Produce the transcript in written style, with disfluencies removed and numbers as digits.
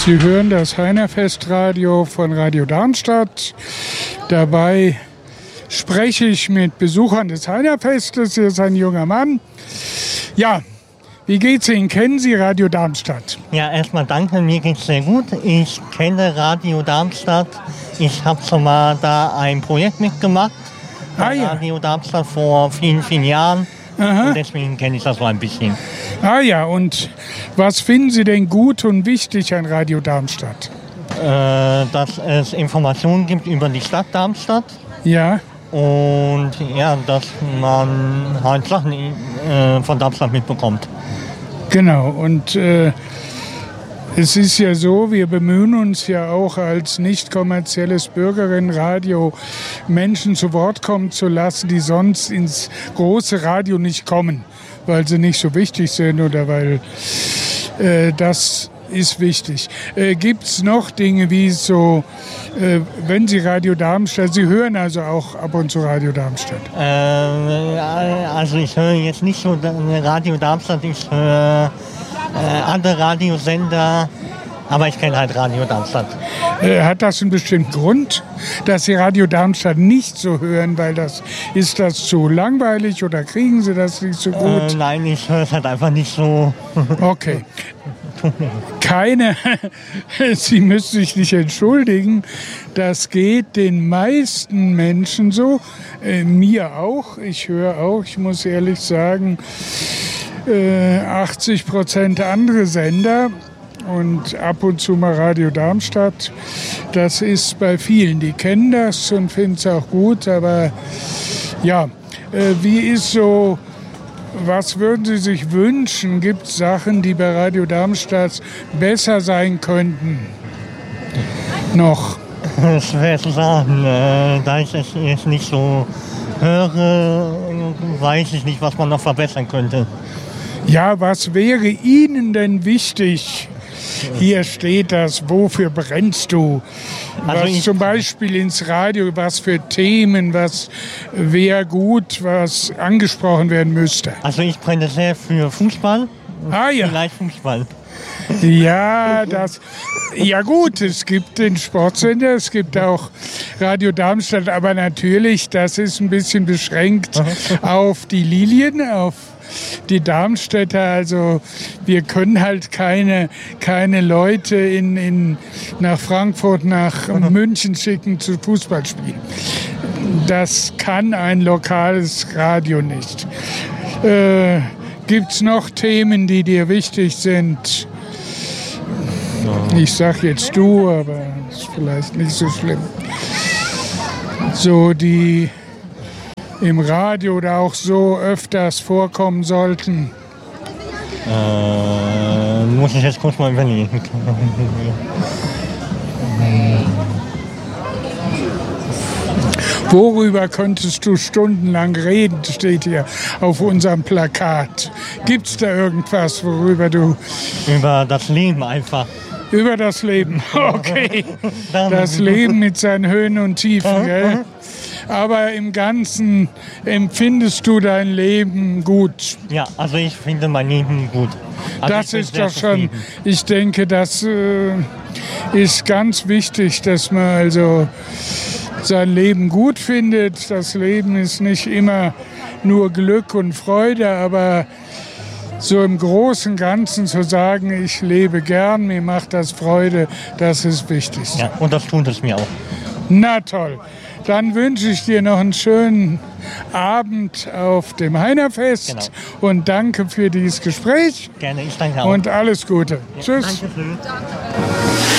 Sie hören das Heinerfestradio von Radio Darmstadt. Dabei spreche ich mit Besuchern des Heinerfestes. Hier ist ein junger Mann. Ja, wie geht's Ihnen? Kennen Sie Radio Darmstadt? Ja, erstmal danke, mir geht's sehr gut. Ich kenne Radio Darmstadt. Ich habe schon mal da ein Projekt mitgemacht. Radio Darmstadt vor vielen, vielen Jahren. Aha. Und deswegen kenne ich das so ein bisschen. Ah ja, und was finden Sie denn gut und wichtig an Radio Darmstadt? Dass es Informationen gibt über die Stadt Darmstadt. Ja. Und ja, dass man halt Sachen von Darmstadt mitbekommt. Genau, und es ist ja so, wir bemühen uns ja auch als nicht kommerzielles Bürgerinnenradio Menschen zu Wort kommen zu lassen, die sonst ins große Radio nicht kommen, weil sie nicht so wichtig sind oder weil das ist wichtig. Gibt es noch Dinge wie so, wenn Sie Radio Darmstadt, Sie hören also auch ab und zu Radio Darmstadt? Also ich höre jetzt nicht so Radio Darmstadt, ich höre andere Radiosender, aber ich kenne halt Radio Darmstadt. Hat das einen bestimmten Grund, dass Sie Radio Darmstadt nicht so hören, weil ist das zu langweilig oder kriegen Sie das nicht so gut? Nein, ich höre es halt einfach nicht so. Okay. Sie müssen sich nicht entschuldigen, das geht den meisten Menschen so, mir auch, ich höre auch, ich muss ehrlich sagen, 80% andere Sender und ab und zu mal Radio Darmstadt, das ist bei vielen, die kennen das und finden es auch gut, aber ja, wie ist so, was würden Sie sich wünschen? Gibt es Sachen, die bei Radio Darmstadt besser sein könnten? Noch? Schwer zu sagen. Da ich es jetzt nicht so höre, weiß ich nicht, was man noch verbessern könnte. Ja, was wäre Ihnen denn wichtig? Hier steht das, wofür brennst du? Was zum Beispiel ins Radio, was für Themen, was wäre gut, was angesprochen werden müsste? Also ich brenne sehr für Fußball. Ja. Vielleicht Fußball. Ja, ja gut, es gibt den Sportsender, es gibt auch Radio Darmstadt, aber natürlich, das ist ein bisschen beschränkt auf die Lilien, auf die Darmstädter, also wir können halt keine Leute nach Frankfurt, nach München schicken zu Fußballspielen. Das kann ein lokales Radio nicht. Gibt es noch Themen, die dir wichtig sind? Ich sag jetzt du, aber ist vielleicht nicht so schlimm. So die im Radio oder auch so öfters vorkommen sollten? Muss ich jetzt kurz mal überlegen. Worüber könntest du stundenlang reden, steht hier auf unserem Plakat. Gibt es da irgendwas, worüber du... Über das Leben einfach. Über das Leben, okay. Das Leben mit seinen Höhen und Tiefen, gell? Aber im Ganzen empfindest du dein Leben gut? Ja, also ich finde mein Leben gut. Also das ist doch schon, ich denke, das ist ganz wichtig, dass man also sein Leben gut findet. Das Leben ist nicht immer nur Glück und Freude, aber so im Großen und Ganzen zu sagen, ich lebe gern, mir macht das Freude, das ist wichtig. Ja, und das tut es mir auch. Na toll. Dann wünsche ich dir noch einen schönen Abend auf dem Heinerfest. Genau. Und danke für dieses Gespräch. Gerne, ich danke auch. Und alles Gute. Ja, tschüss. Danke.